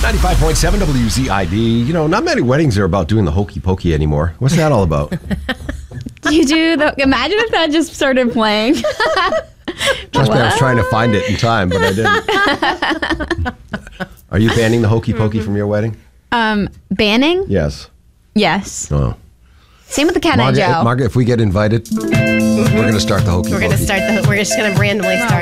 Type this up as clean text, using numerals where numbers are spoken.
95.7 WZID. You know, not many weddings are about doing the hokey pokey anymore. What's that all about? You do the. Imagine if that just started playing. Trust me, I was trying to find it in time, but I didn't. Are you banning the hokey pokey from your wedding? Banning? Yes. Yes. Oh. Same with the Ken and Joe. Margaret, if we get invited, we're going to start the hokey pokey. We're just going to randomly start